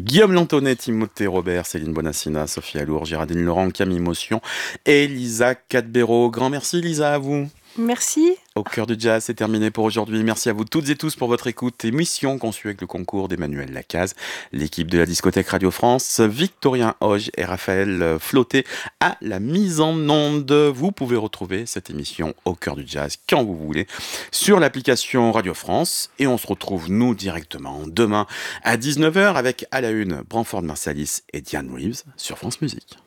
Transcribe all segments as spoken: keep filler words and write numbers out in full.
Guillaume Lantonnet, Timothée Robert, Céline Bonassina, Sophie Alour, Géraldine Laurent, Camille Motion et Lisa Cadbero. Grand merci Lisa à vous. Merci. Au cœur du jazz, c'est terminé pour aujourd'hui. Merci à vous toutes et tous pour votre écoute. Émission conçue avec le concours d'Emmanuel Lacaze, l'équipe de la discothèque Radio France, Victorien Hoge et Raphaël Flotté à la mise en onde. Vous pouvez retrouver cette émission Au cœur du jazz quand vous voulez sur l'application Radio France. Et on se retrouve nous directement demain à dix-neuf heures avec à la une Branford Marsalis et Diane Reeves sur France Musique.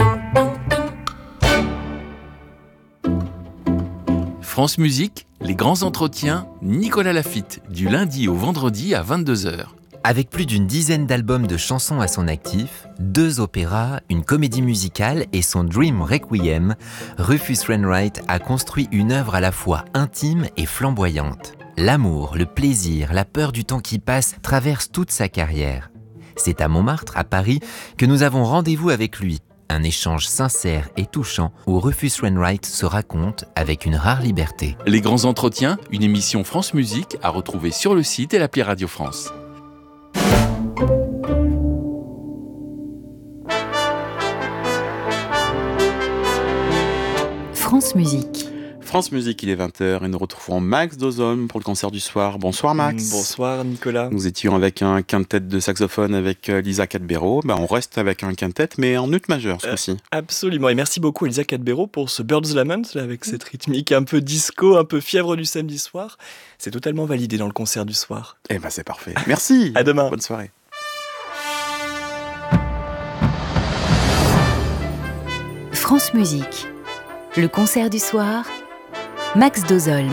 France Musique, les grands entretiens, Nicolas Laffitte, du lundi au vendredi à vingt-deux heures. Avec plus d'une dizaine d'albums de chansons à son actif, deux opéras, une comédie musicale et son Dream Requiem, Rufus Wainwright a construit une œuvre à la fois intime et flamboyante. L'amour, le plaisir, la peur du temps qui passe traversent toute sa carrière. C'est à Montmartre, à Paris, que nous avons rendez-vous avec lui. Un échange sincère et touchant où Rufus Wainwright se raconte avec une rare liberté. Les grands entretiens, une émission France Musique à retrouver sur le site et l'appli Radio France. France Musique. France Musique, il est vingt heures et nous retrouvons Max Dozholm pour le concert du soir. Bonsoir Max. Bonsoir Nicolas. Nous étions avec un quintet de saxophone avec Lisa Cadbero. Ben, on reste avec un quintet mais en ut majeur ce coup-ci. Euh, absolument, et merci beaucoup Lisa Cadbero pour ce Bird's Lament là, avec cette rythmique un peu disco, un peu fièvre du samedi soir. C'est totalement validé dans le concert du soir. Eh ben c'est parfait. Merci. À demain. Bonne soirée. France Musique. Le concert du soir. Max Dozholm.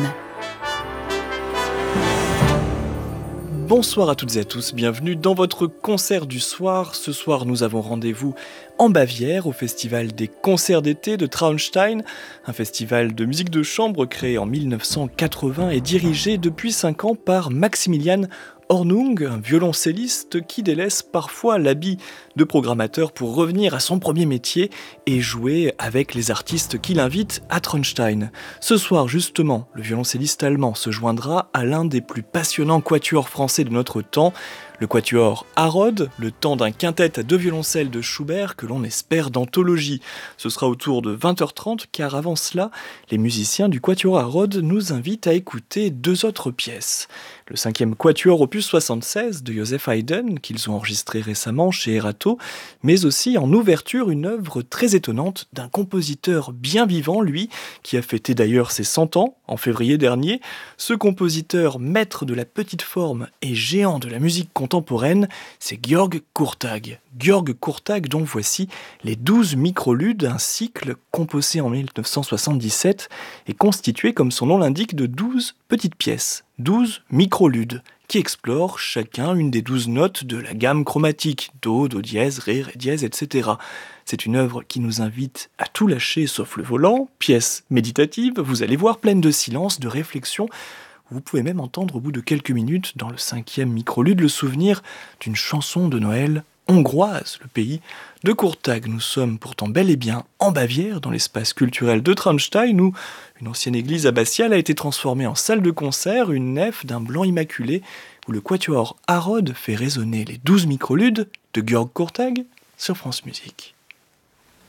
Bonsoir à toutes et à tous, bienvenue dans votre concert du soir. Ce soir, nous avons rendez-vous en Bavière, au festival des concerts d'été de Traunstein, un festival de musique de chambre créé en mille neuf cent quatre-vingts et dirigé depuis cinq ans par Maximilian Hornung, un violoncelliste qui délaisse parfois l'habit de programmateur pour revenir à son premier métier et jouer avec les artistes qui l'invitent à Traunstein. Ce soir, justement, le violoncelliste allemand se joindra à l'un des plus passionnants quatuors français de notre temps, le quatuor Harrod, le temps d'un quintet à deux violoncelles de Schubert que l'on espère d'anthologie. Ce sera autour de vingt heures trente car avant cela, les musiciens du quatuor Harrod nous invitent à écouter deux autres pièces. Le cinquième quatuor opus soixante-seize de Joseph Haydn, qu'ils ont enregistré récemment chez Erato, mais aussi en ouverture une œuvre très étonnante d'un compositeur bien vivant, lui, qui a fêté d'ailleurs ses cent ans en février dernier. Ce compositeur maître de la petite forme et géant de la musique contemporaine, c'est Georg Kurtág. Georg Kurtág dont voici les douze microludes, un cycle composé en mille neuf cent soixante-dix-sept et constitué, comme son nom l'indique, de douze petites pièces, douze microludes, qui explorent chacun une des douze notes de la gamme chromatique, Do, Do dièse, Ré, Ré dièse, et cetera. C'est une œuvre qui nous invite à tout lâcher sauf le volant, pièce méditative, vous allez voir, pleine de silence, de réflexion. Vous pouvez même entendre au bout de quelques minutes, dans le cinquième microlude, le souvenir d'une chanson de Noël hongroise, le pays de Kurtág. Nous sommes pourtant bel et bien en Bavière, dans l'espace culturel de Traunstein, où une ancienne église abbatiale a été transformée en salle de concert, une nef d'un blanc immaculé, où le quatuor Harrod fait résonner les douze microludes de Georg Kurtág sur France Musique.